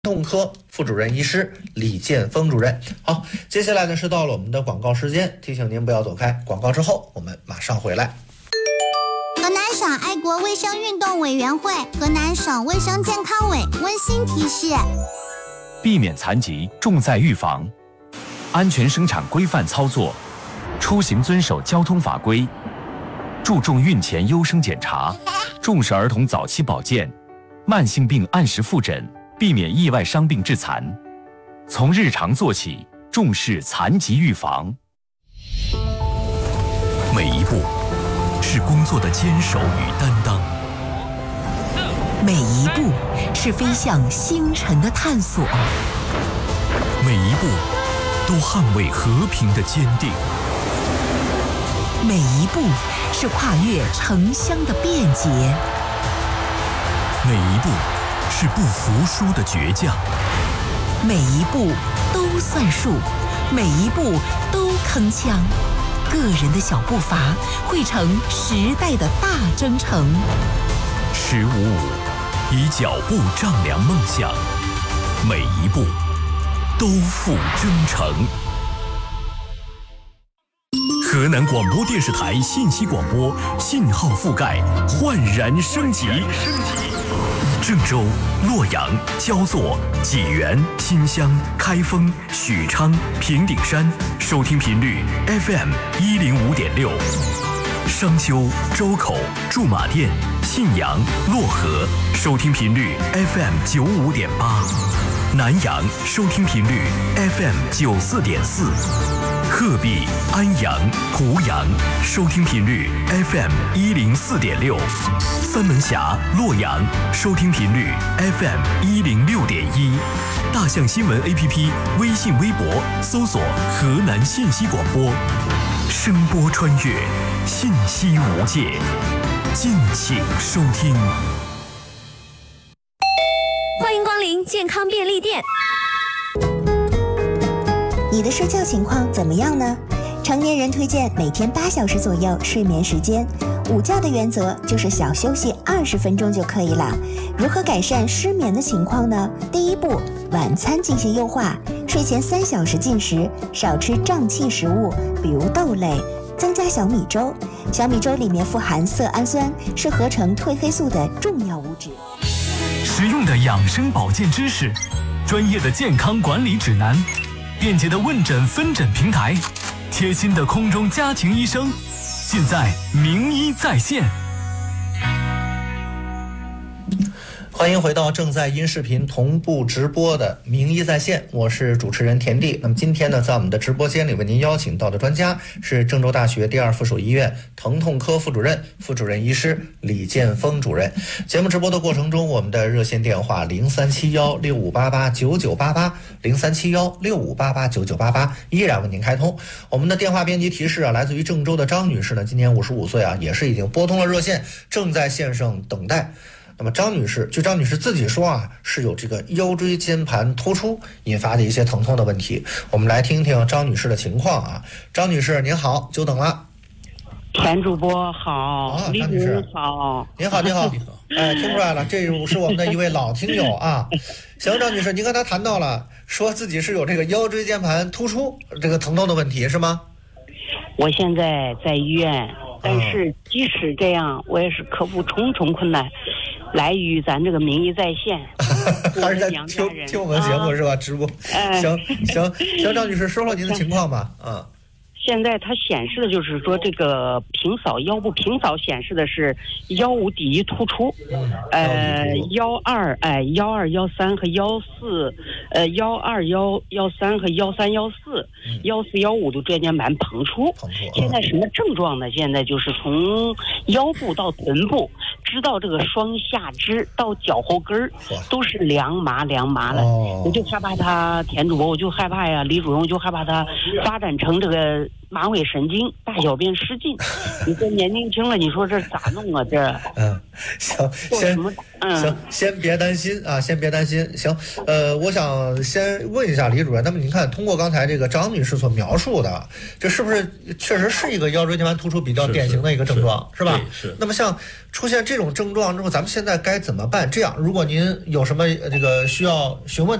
痛科副主任医师李建峰主任。好，接下来呢是到了我们的广告时间，提醒您不要走开，广告之后我们马上回来。 河南省爱国卫生运动委员会、河南省卫生健康委温馨提示： 避免残疾重在预防，安全生产规范操作，出行遵守交通法规，注重孕前优生检查，重视儿童早期保健，慢性病按时复诊，避免意外伤病致残。从日常做起，重视残疾预防。 每一步是工作的坚守与担当， 每一步是飞向星辰的探索， 每一步都捍卫和平的坚定， 每一步是跨越城乡的便捷， 每一步是不服输的倔强， 每一步都算数，每一步都铿锵。个人的小步伐汇成时代的大征程。 1055以脚步丈量梦想，每一步都付真诚。河南广播电视台信息广播信号覆盖焕然升级。郑州、洛阳、焦作、济源、新乡、开封、许昌、平顶山收听频率 FM105.6，商丘、周口、驻马店、信阳、漯河收听频率 FM95.8，南阳收听频率 FM94.4，鹤壁、安阳、湖阳收听频率 FM104.6，三门峡、洛阳收听频率 FM106.1，大象新闻 APP 微信微博搜索河南信息广播，声波穿越，信息无界，敬请收听。 欢迎光临健康便利店。 你的睡觉情况怎么样呢？成年人推荐每天8小时左右睡眠时间，午觉的原则就是小休息20分钟就可以了。如何改善失眠的情况呢？第一步，晚餐进行优化，睡前3小时进食，少吃胀气食物，比如豆类，增加小米粥。小米粥里面富含色氨酸，是合成褪黑素的重要物质。 实用的养生保健知识，专业的健康管理指南，便捷的问诊分诊平台，贴心的空中家庭医生，尽在名医在线。 欢迎回到正在音视频同步直播的名医在线，我是主持人田地。那么今天呢，在我们的直播间里为您邀请到的专家是郑州大学第2附属医院疼痛科副主任、副主任医师李建峰主任。节目直播的过程中，我们的热线电话037165889988 037165889988依然为您开通。我们的电话编辑提示来自于郑州的张女士呢，今年55岁也是已经拨通了热线，正在线上等待。那么张女士，据张女士自己说是有这个腰椎间盘突出引发的一些疼痛的问题。我们来听听张女士的情况张女士您好，久等了。 田主播好，李主任好。 您好。听出来了，这是我们的一位老听友行，张女士，您刚才谈到了，说自己是有这个腰椎间盘突出这个疼痛的问题是吗？ 我现在在医院，但是即使这样，我也是克服重重困难，来于咱这个名医在线， 还是在听我们的节目是吧？直播。行，张女士，说说您的情况吧。 现在它显示的就是说，这个腰部平扫显示的是腰五第一突出，121、123和141、123和141、144、145的椎间盘膨出。现在什么症状呢？现在就是从腰部到臀部，直到这个双下肢到脚后跟都是凉麻了。我就害怕它，田主播，我就害怕呀，李主任，我就害怕它发展成这个马尾神经，大小便失禁。你说年龄轻了，你说这咋弄啊？这行，先别担心啊，先别担心。行，我想先问一下李主任，那么您看，通过刚才这个张女士所描述的，这是不是确实是一个腰椎间盘突出比较典型的一个症状，是吧？ 是。 那么像出现这种症状之后，咱们现在该怎么办？这样，如果您有什么这个需要询问